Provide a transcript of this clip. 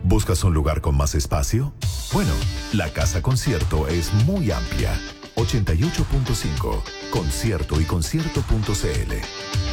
¿Buscas un lugar con más espacio? Bueno, la Casa Concierto es muy amplia. 88.5. Concierto y concierto.cl.